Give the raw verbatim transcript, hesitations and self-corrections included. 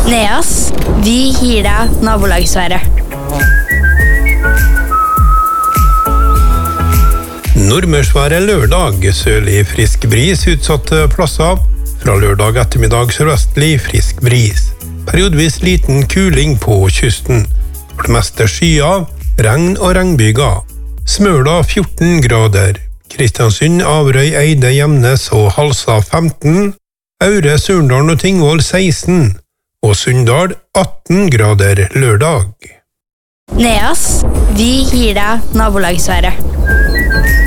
Neas, vi gir deg nabolagsværet. Nordmørsværet lørdag, sørlig frisk bris utsatte plasser. Fra lørdag ettermiddag sørvestlig frisk bris. Periodvis liten kuling på kysten. For det meste skyer, regn og regnbyger. Smøla fjorten grader. Kristiansund, Averøy, Eide, Gjemnes og Halsa femten. Aure, Surndalen og Tingvoll seksten. Og Sunndal atten grader lørdag. Neas, vi gir deg nabolagsværet.